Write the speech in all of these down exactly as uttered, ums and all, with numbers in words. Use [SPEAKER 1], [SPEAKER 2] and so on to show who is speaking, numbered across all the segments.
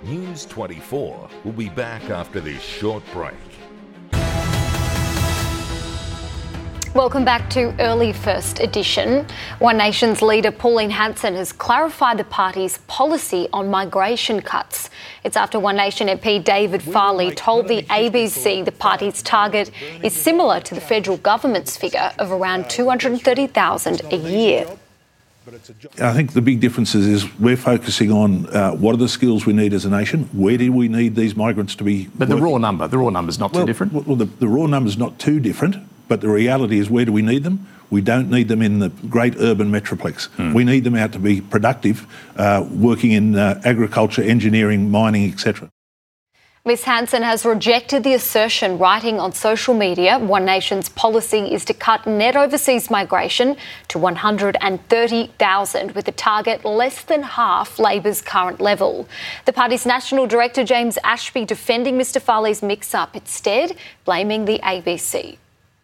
[SPEAKER 1] News twenty-four will be back after this short break.
[SPEAKER 2] Welcome back to Early First Edition. One Nation's leader Pauline Hanson has clarified the party's policy on migration cuts. It's after One Nation M P David Farley told the A B C the party's target is similar to the federal government's figure of around two hundred thirty thousand a year.
[SPEAKER 3] I think the big difference is we're focusing on uh, what are the skills we need as a nation, where do we need these migrants to be
[SPEAKER 4] But
[SPEAKER 3] working?
[SPEAKER 4] the raw number, the raw number's not
[SPEAKER 3] well,
[SPEAKER 4] too different.
[SPEAKER 3] Well, the, the raw number's not too different, but the reality is where do we need them? We don't need them in the great urban metroplex. Mm. We need them out to be productive, uh, working in uh, agriculture, engineering, mining, et cetera.
[SPEAKER 2] Miz Hanson has rejected the assertion, writing on social media One Nation's policy is to cut net overseas migration to one hundred thirty thousand, with a target less than half Labor's current level. The party's National Director James Ashby defending Mr Farley's mix-up, instead blaming the A B C.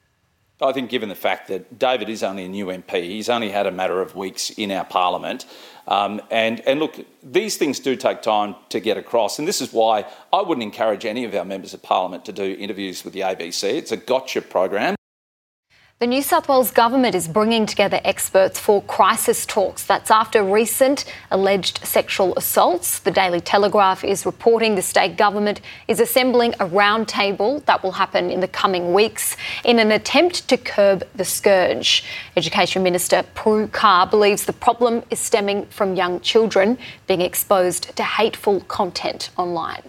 [SPEAKER 5] I think given the fact that David is only a new M P, he's only had a matter of weeks in our parliament, um, and, and look, these things do take time to get across, and this is why I wouldn't encourage any of our members of parliament to do interviews with the A B C. It's a gotcha program.
[SPEAKER 2] The New South Wales government is bringing together experts for crisis talks. That's after recent alleged sexual assaults. The Daily Telegraph is reporting the state government is assembling a roundtable that will happen in the coming weeks in an attempt to curb the scourge. Education Minister Prue Car believes the problem is stemming from young children being exposed to hateful content online.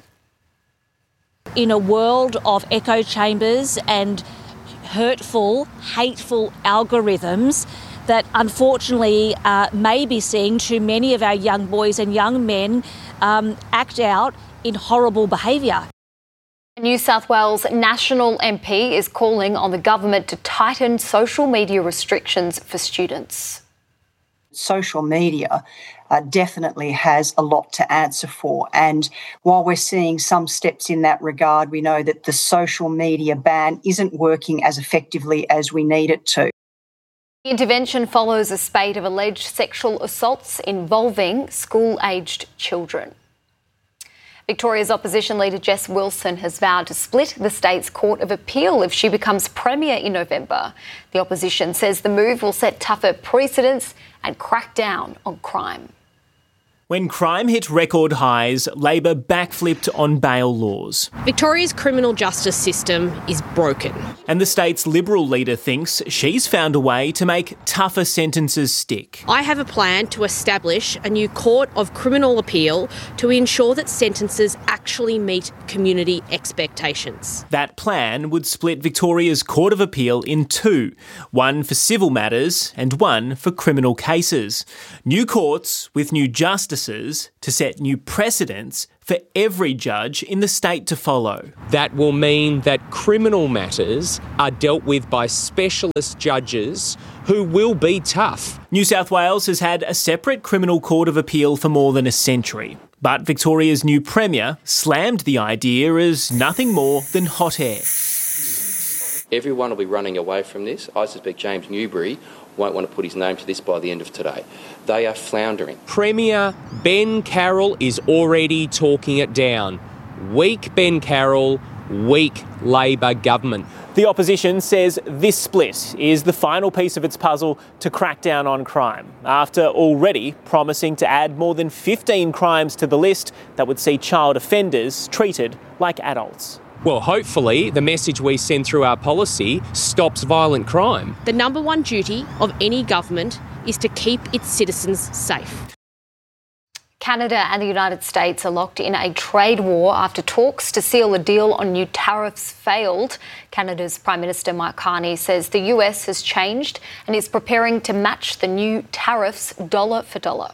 [SPEAKER 6] In a world of echo chambers and hurtful, hateful algorithms that unfortunately uh, may be seeing too many of our young boys and young men um, act out in horrible behaviour.
[SPEAKER 2] A New South Wales National M P is calling on the government to tighten social media restrictions for students.
[SPEAKER 7] Social media uh, definitely has a lot to answer for. And while we're seeing some steps in that regard, we know that the social media ban isn't working as effectively as we need it to.
[SPEAKER 2] The intervention follows a spate of alleged sexual assaults involving school-aged children. Victoria's opposition leader Jess Wilson has vowed to split the state's Court of Appeal if she becomes Premier in November. The opposition says the move will set tougher precedents and crack down on crime.
[SPEAKER 8] When crime hit record highs, Labor backflipped on bail laws.
[SPEAKER 9] Victoria's criminal justice system is broken.
[SPEAKER 8] And the state's Liberal leader thinks she's found a way to make tougher sentences stick.
[SPEAKER 9] I have a plan to establish a new Court of Criminal Appeal to ensure that sentences actually meet community expectations.
[SPEAKER 8] That plan would split Victoria's Court of Appeal in two, one for civil matters and one for criminal cases. New courts with new justices to set new precedents for every judge in the state to follow.
[SPEAKER 10] That will mean that criminal matters are dealt with by specialist judges who will be tough.
[SPEAKER 8] New South Wales has had a separate criminal court of appeal for more than a century, but Victoria's new Premier slammed the idea as nothing more than hot air.
[SPEAKER 11] Everyone will be running away from this. I suspect James Newbury won't want to put his name to this by the end of today. They are floundering.
[SPEAKER 10] Premier Ben Carroll is already talking it down. Weak Ben Carroll, weak Labor government.
[SPEAKER 8] The opposition says this split is the final piece of its puzzle to crack down on crime, after already promising to add more than fifteen crimes to the list that would see child offenders treated like adults.
[SPEAKER 10] Well, hopefully the message we send through our policy stops violent crime.
[SPEAKER 9] The number one duty of any government is to keep its citizens safe.
[SPEAKER 2] Canada and the United States are locked in a trade war after talks to seal a deal on new tariffs failed. Canada's Prime Minister Mark Carney says the U S has changed and is preparing to match the new tariffs dollar for dollar.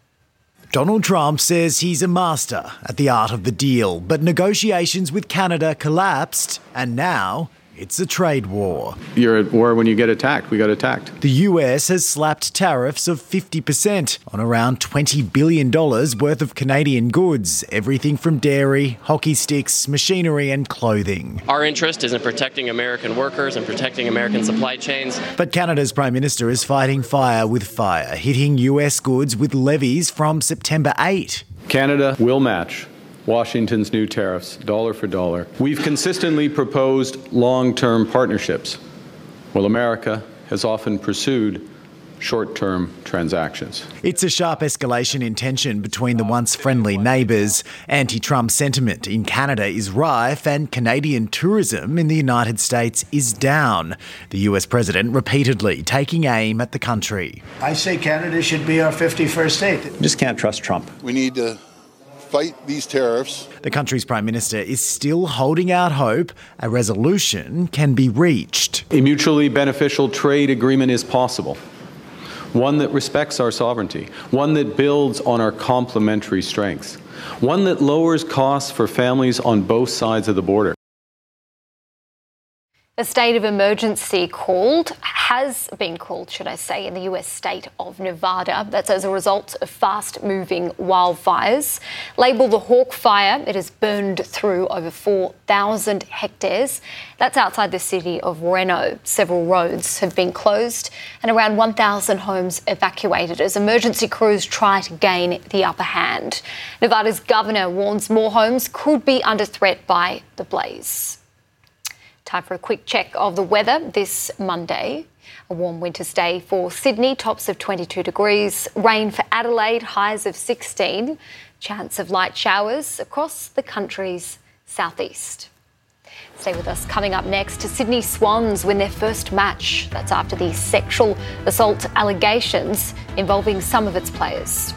[SPEAKER 12] Donald Trump says he's a master at the art of the deal, but negotiations with Canada collapsed, and now it's a trade war.
[SPEAKER 13] You're at war when you get attacked. We got attacked.
[SPEAKER 12] The U S has slapped tariffs of fifty percent on around twenty billion dollars worth of Canadian goods, everything from dairy, hockey sticks, machinery and clothing.
[SPEAKER 14] Our interest is in protecting American workers and protecting American supply chains.
[SPEAKER 12] But Canada's Prime Minister is fighting fire with fire, hitting U S goods with levies from September eighth.
[SPEAKER 13] Canada will match Washington's new tariffs, dollar for dollar. We've consistently proposed long-term partnerships, while America has often pursued short-term transactions.
[SPEAKER 12] It's a sharp escalation in tension between the once friendly neighbours. Anti-Trump sentiment in Canada is rife and Canadian tourism in the United States is down. The U S president repeatedly taking aim at the country.
[SPEAKER 4] I say Canada should be our fifty-first state.
[SPEAKER 15] You just can't trust Trump.
[SPEAKER 16] We need to fight these tariffs.
[SPEAKER 12] The country's Prime Minister is still holding out hope a resolution can be reached.
[SPEAKER 13] A mutually beneficial trade agreement is possible. One that respects our sovereignty, one that builds on our complementary strengths, one that lowers costs for families on both sides of the border.
[SPEAKER 2] A state of emergency called, has been called, should I say, in the U S state of Nevada. That's as a result of fast-moving wildfires. Labelled the Hawk Fire, it has burned through over four thousand hectares. That's outside the city of Reno. Several roads have been closed and around one thousand homes evacuated as emergency crews try to gain the upper hand. Nevada's governor warns more homes could be under threat by the blaze. Time for a quick check of the weather this Monday. A warm winter's day for Sydney, tops of twenty-two degrees. Rain for Adelaide, highs of sixteen. Chance of light showers across the country's southeast. Stay with us. Coming up next, Sydney Swans win their first match. That's after the sexual assault allegations involving some of its players.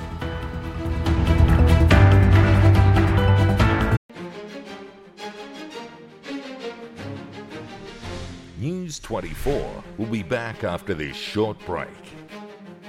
[SPEAKER 1] News twenty-four will be back after this short break.